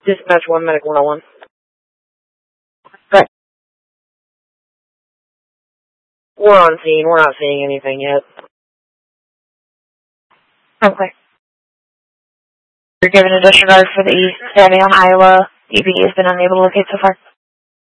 Dispatch 1, Medic 101. Right. We're on scene. We're not seeing anything yet. Okay. You're given a disregard for the stabbing on Iowa. DB has been unable to locate so far.